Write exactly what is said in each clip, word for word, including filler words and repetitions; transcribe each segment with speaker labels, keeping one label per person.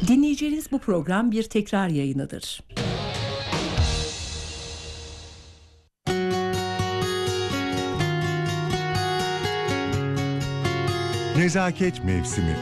Speaker 1: Dinleyeceğiniz bu program bir tekrar yayınıdır.
Speaker 2: Nezaket Mevsimi.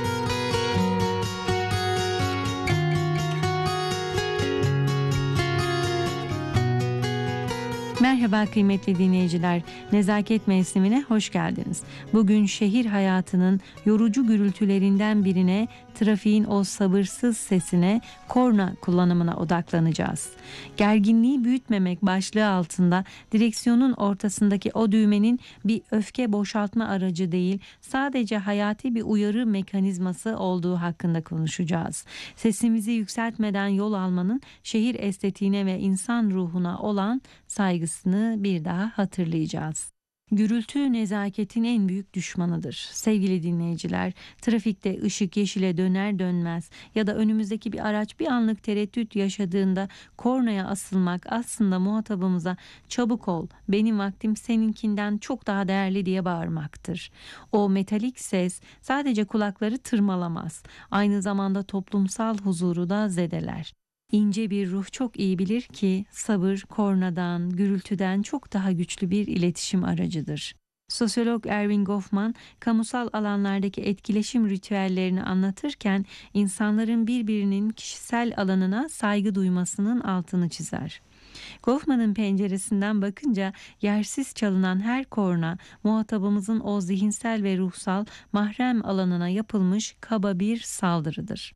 Speaker 3: Merhaba kıymetli dinleyiciler, Nezaket Mevsimi'ne hoş geldiniz. Bugün şehir hayatının yorucu gürültülerinden birine, trafiğin o sabırsız sesine, korna kullanımına odaklanacağız. Gerginliği büyütmemek başlığı altında direksiyonun ortasındaki o düğmenin bir öfke boşaltma aracı değil, sadece hayati bir uyarı mekanizması olduğu hakkında konuşacağız. Sesimizi yükseltmeden yol almanın şehir estetiğine ve insan ruhuna olan saygısını bir daha hatırlayacağız. Gürültü nezaketin en büyük düşmanıdır. Sevgili dinleyiciler, trafikte ışık yeşile döner dönmez ya da önümüzdeki bir araç bir anlık tereddüt yaşadığında kornaya asılmak aslında muhatabımıza "çabuk ol, benim vaktim seninkinden çok daha değerli" diye bağırmaktır. O metalik ses sadece kulakları tırmalamaz, aynı zamanda toplumsal huzuru da zedeler. İnce bir ruh çok iyi bilir ki sabır kornadan, gürültüden çok daha güçlü bir iletişim aracıdır. Sosyolog Erving Goffman, kamusal alanlardaki etkileşim ritüellerini anlatırken insanların birbirinin kişisel alanına saygı duymasının altını çizer. Goffman'ın penceresinden bakınca yersiz çalınan her korna muhatabımızın o zihinsel ve ruhsal mahrem alanına yapılmış kaba bir saldırıdır.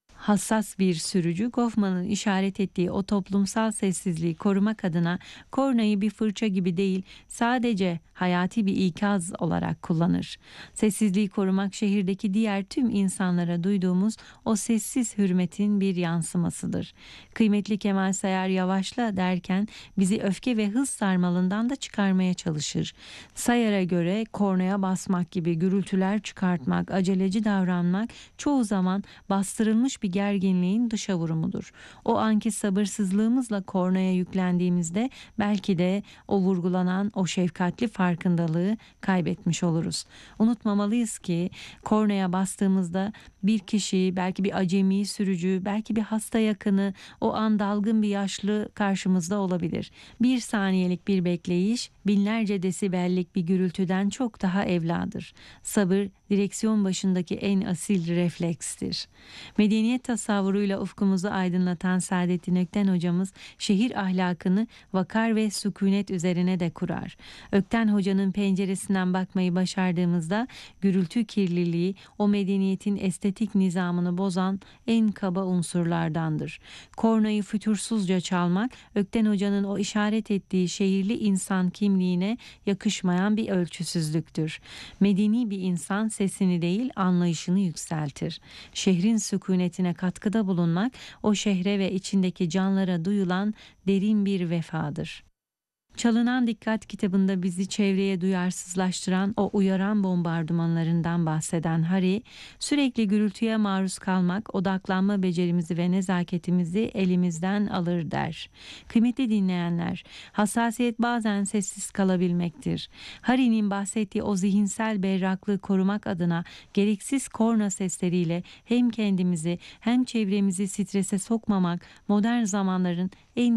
Speaker 3: Hassas bir sürücü, Goffman'ın işaret ettiği o toplumsal sessizliği korumak adına kornayı bir fırça gibi değil, sadece hayati bir ikaz olarak kullanır. Sessizliği korumak şehirdeki diğer tüm insanlara duyduğumuz o sessiz hürmetin bir yansımasıdır. Kıymetli Kemal Sayar yavaşla derken bizi öfke ve hız sarmalından da çıkarmaya çalışır. Sayar'a göre kornaya basmak gibi gürültüler çıkartmak, aceleci davranmak çoğu zaman bastırılmış bir gerginliğin dışa vurumudur. O anki sabırsızlığımızla kornaya yüklendiğimizde belki de o vurgulanan o şefkatli farkındalığı kaybetmiş oluruz. Unutmamalıyız ki kornaya bastığımızda bir kişi, belki bir acemi sürücü, belki bir hasta yakını, o an dalgın bir yaşlı karşımızda olabilir. Bir saniyelik bir bekleyiş binlerce desibellik bir gürültüden çok daha evladır. Sabır direksiyon başındaki en asil reflekstir. Medeniyet tasavvuruyla ufkumuzu aydınlatan Saadettin Ökten hocamız şehir ahlakını vakar ve sükunet üzerine de kurar. Ökten hocanın penceresinden bakmayı başardığımızda gürültü kirliliği o medeniyetin estetik nizamını bozan en kaba unsurlardandır. Kornayı fütursuzca çalmak Ökten hocanın o işaret ettiği şehirli insan kimliğine yakışmayan bir ölçüsüzlüktür. Medeni bir insan sesini değil anlayışını yükseltir. Şehrin sükunetine katkıda bulunmak o şehre ve içindeki canlara duyulan derin bir vefadır. Çalınan Dikkat kitabında bizi çevreye duyarsızlaştıran o uyaran bombardımanlarından bahseden Harry, sürekli gürültüye maruz kalmak odaklanma becerimizi ve nezaketimizi elimizden alır der. Kıymetli dinleyenler, hassasiyet bazen sessiz kalabilmektir. Harry'nin bahsettiği o zihinsel berraklığı korumak adına gereksiz korna sesleriyle hem kendimizi hem çevremizi strese sokmamak modern zamanların en